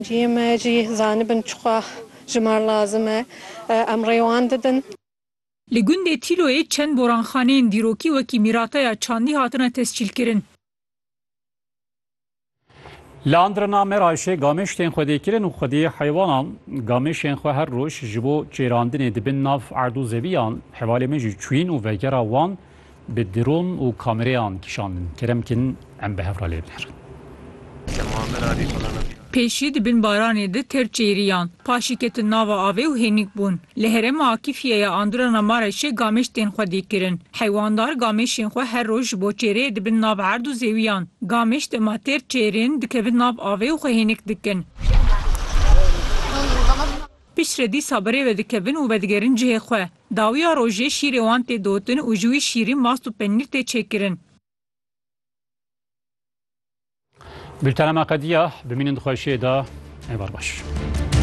Ciyê jî zanibin çixwe ji mar lazim e em rêwan didin. Li gundê Tîloyê çend boranxaneyên dîrokî wekî Mîrataya Çandî hatine tescîlkirin. Li Andirna Mêrayşê gameştên xwedêkirin û xwediyê heywanan gameşên xwe her roj ji bo çêrandinê dibin nav erdû zeviyan hevalê me jî çûyîn û vegera wan bi dron û kamerêyan kîşandin. Keremkin em bi hevra lê binerin. Pêşî dibin baranê de ter çêriyan, paşî ketin nava avê û hênik bûn. Li herêma Akîfiyê ya Andirna Mêrayşê gameştên xwedî kirin. Heywandar gameşên xwe her roj ji bo çêreyê dibin nav erdû zeviyan. Gameş dema ter çêrên dikevin nav avê û xwe hênik dikin. Piştre dîsa berê ve dikevin û vedigerin cihê xwe. Dawiya rojê şîrê wan tê dotin û ji wî şîrî mast û penîr tê çêkirin. Bültena me qediya bimînin dixweşiyê de evar baş.